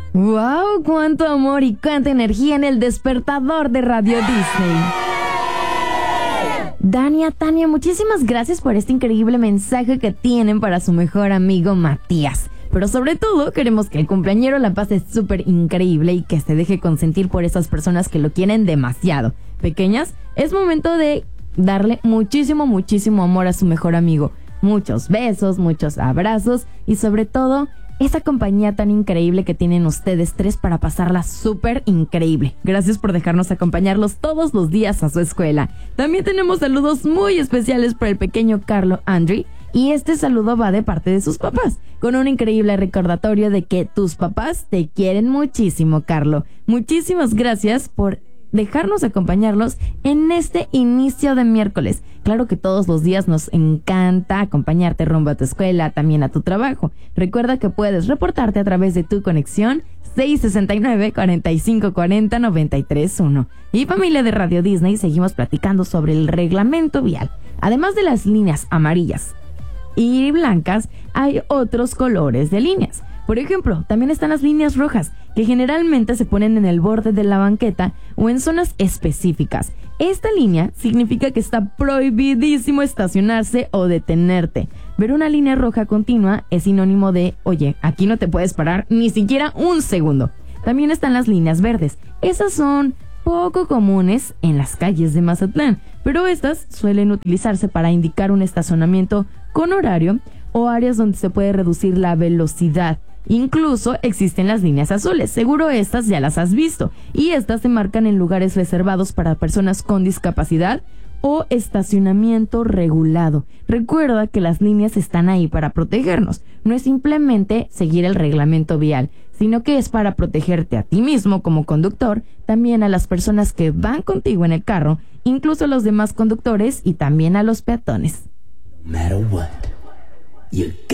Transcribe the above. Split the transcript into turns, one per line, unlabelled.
¡Wow! ¡Cuánto amor y cuánta energía en el despertador de Radio Disney! Dania, Tania, muchísimas gracias por este increíble mensaje que tienen para su mejor amigo Matías. Pero sobre todo, queremos que el cumpleañero la pase súper increíble y que se deje consentir por esas personas que lo quieren demasiado. Pequeñas, es momento de darle muchísimo, muchísimo amor a su mejor amigo. Muchos besos, muchos abrazos y sobre todo, esa compañía tan increíble que tienen ustedes tres para pasarla súper increíble. Gracias por dejarnos acompañarlos todos los días a su escuela. También tenemos saludos muy especiales para el pequeño Carlo Andri. Y este saludo va de parte de sus papás, con un increíble recordatorio de que tus papás te quieren muchísimo, Carlo. Muchísimas gracias por dejarnos acompañarlos en este inicio de miércoles. Claro que todos los días nos encanta acompañarte rumbo a tu escuela, también a tu trabajo. Recuerda que puedes reportarte a través de tu conexión 669-4540-931. Y familia de Radio Disney, seguimos platicando sobre el reglamento vial. Además de las líneas amarillas y blancas, hay otros colores de líneas. Por ejemplo, también están las líneas rojas, que generalmente se ponen en el borde de la banqueta o en zonas específicas. Esta línea significa que está prohibidísimo estacionarse o detenerte. Ver una línea roja continua es sinónimo de, oye, aquí no te puedes parar ni siquiera un segundo. También están las líneas verdes. Esas son poco comunes en las calles de Mazatlán, pero estas suelen utilizarse para indicar un estacionamiento con horario o áreas donde se puede reducir la velocidad. Incluso existen las líneas azules, seguro estas ya las has visto, y estas se marcan en lugares reservados para personas con discapacidad o estacionamiento regulado. Recuerda que las líneas están ahí para protegernos, no es simplemente seguir el reglamento vial, sino que es para protegerte a ti mismo como conductor, también a las personas que van contigo en el carro, incluso a los demás conductores y también a los peatones.
No matter what, you